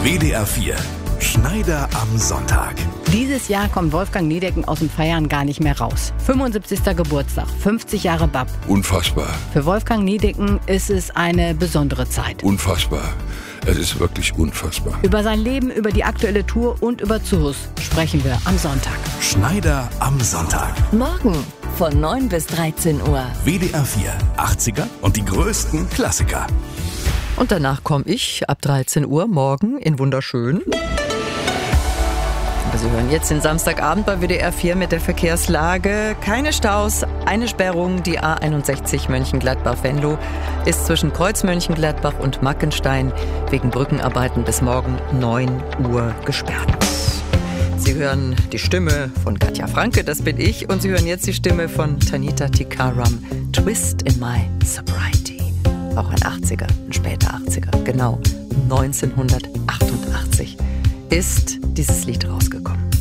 WDR 4. Schneider am Sonntag. Dieses Jahr kommt Wolfgang Niedecken aus dem Feiern gar nicht mehr raus. 75. Geburtstag, 50 Jahre BAP. Unfassbar. Für Wolfgang Niedecken ist es eine besondere Zeit. Unfassbar. Es ist wirklich unfassbar. Über sein Leben, über die aktuelle Tour und über Zuhus sprechen wir am Sonntag. Schneider am Sonntag. Morgen von 9 bis 13 Uhr. WDR 4. 80er und die größten Klassiker. Und danach komme ich ab 13 Uhr morgen in Wunderschön. Sie hören jetzt den Samstagabend bei WDR 4 mit der Verkehrslage. Keine Staus, eine Sperrung. Die A61 Mönchengladbach-Venlo ist zwischen Kreuz Mönchengladbach und Mackenstein wegen Brückenarbeiten bis morgen 9 Uhr gesperrt. Sie hören die Stimme von Katja Franke, das bin ich. Und Sie hören jetzt die Stimme von Tanita Tikaram, Twist in My Sobriety. Auch ein 80er, ein später 80er, genau 1988 ist dieses Lied rausgekommen.